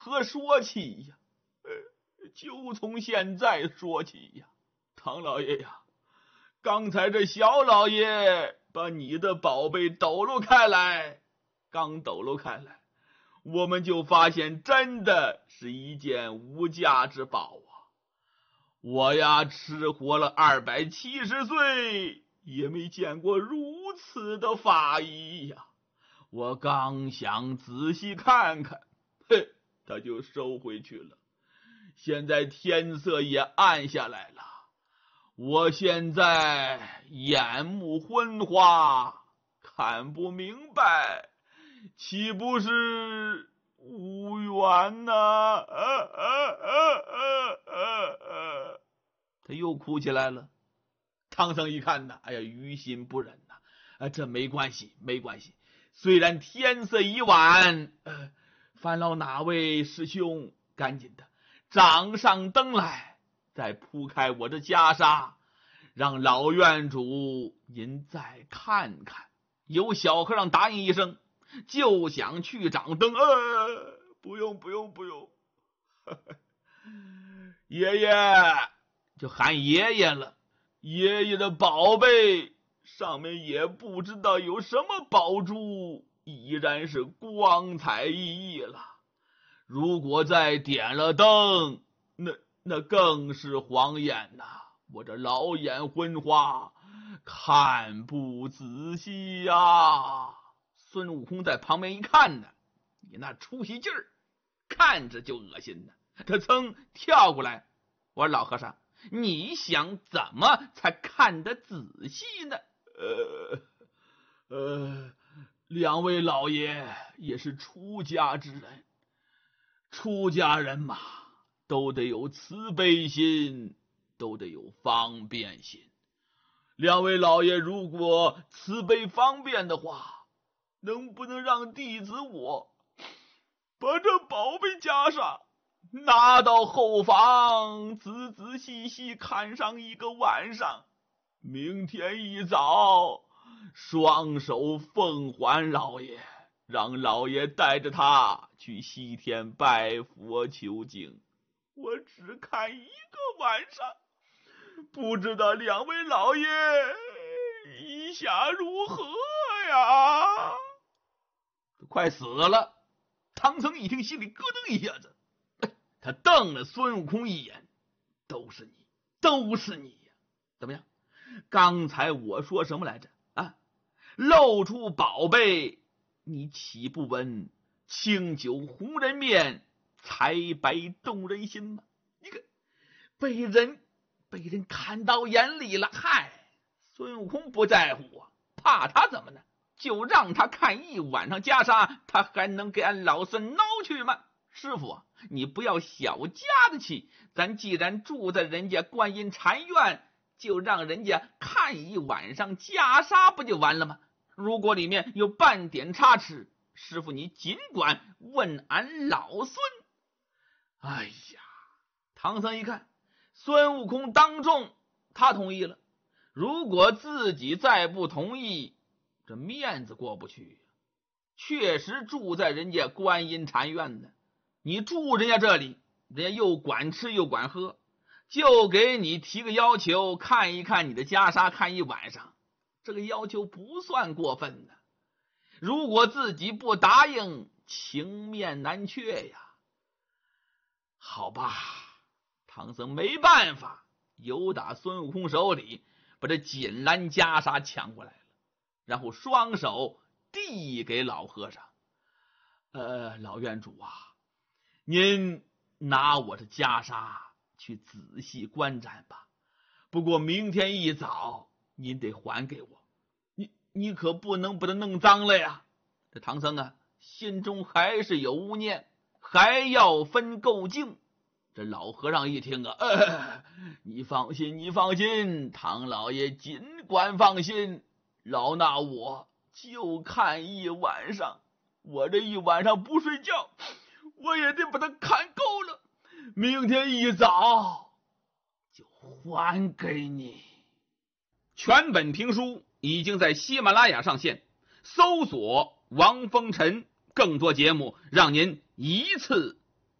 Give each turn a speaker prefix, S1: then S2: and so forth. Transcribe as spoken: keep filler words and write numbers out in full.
S1: 何说起呀？呃，就从现在说起呀。唐老爷呀，刚才这小老爷把你的宝贝抖搂开来，刚抖搂开来，我们就发现真的是一件无价之宝啊！我呀，吃活了二百七十岁，也没见过如此的法医呀！我刚想仔细看看，嘿，他就收回去了。现在天色也暗下来了，我现在眼目昏花，看不明白，岂不是无缘呐、啊啊啊啊啊啊！他又哭起来了。唐僧一看呐，哎呀，于心不忍呐、啊，这没关系，没关系。虽然天色已晚，呃，烦劳哪位师兄赶紧的掌上灯来，再铺开我的袈裟，让老院主您再看看。有小和尚答应一声，就想去掌灯。呃，不用不用不用，呵呵，爷爷就喊爷爷了。爷爷的宝贝上面也不知道有什么宝珠，依然是光彩熠熠了。如果再点了灯，那那更是晃眼呐、啊！我这老眼昏花，看不仔细呀、啊！孙悟空在旁边一看呢，你那出息劲儿，看着就恶心呢。他噌跳过来，我说老和尚，你想怎么才看得仔细呢？呃呃，两位老爷也是出家之人，出家人嘛，都得有慈悲心，都得有方便心。两位老爷如果慈悲方便的话，能不能让弟子我把这宝贝袈裟拿到后房，仔仔细细看上一个晚上，明天一早双手奉还老爷，让老爷带着他去西天拜佛求经。我只看一个晚上，不知道两位老爷意下如何呀？快死了！唐僧一听，心里咯噔一下子，他瞪了孙悟空一眼，都是你，都是你呀！怎么样？刚才我说什么来着？啊，露出宝贝，你岂不闻清酒红人面，彩白动人心吗？你看，被人被人看到眼里了，嗨，孙悟空不在乎啊，怕他怎么呢？就让他看一晚上袈裟，他还能给俺老孙挠去吗？师傅啊，你不要小家子气，咱既然住在人家观音禅院，就让人家看一晚上袈裟不就完了吗？如果里面有半点差池，师傅你尽管问俺老孙。哎呀，唐僧一看孙悟空当众，他同意了。如果自己再不同意，这面子过不去。确实住在人家观音禅院呢，你住人家这里，人家又管吃又管喝，就给你提个要求，看一看你的袈裟，看一晚上，这个要求不算过分的。如果自己不答应，情面难却呀。好吧，唐僧没办法，由打孙悟空手里把这锦兰袈裟抢过来了，然后双手递给老和尚。呃，老院主啊，您拿我的袈裟去仔细观瞻吧，不过明天一早您得还给我，你你可不能把它弄脏了呀。这唐僧啊，心中还是有污念，还要分够净。这老和尚一听啊，呃，你放心，你放心，唐老爷尽管放心，老衲我就看一晚上，我这一晚上不睡觉，我也得把它看够了，明天一早就还给你。全本评书已经在喜马拉雅上线，搜索王风尘，更多节目让您一次